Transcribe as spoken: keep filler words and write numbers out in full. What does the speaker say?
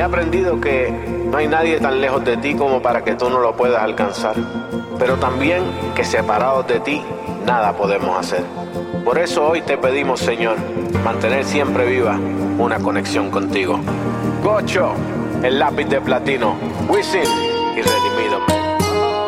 aprendido que no hay nadie tan lejos de ti como para que tú no lo puedas alcanzar, pero también que separados de ti nada podemos hacer. Por eso hoy te pedimos, Señor, mantener siempre viva una conexión contigo. Gocho, el lápiz de platino, Wisin y Redimido.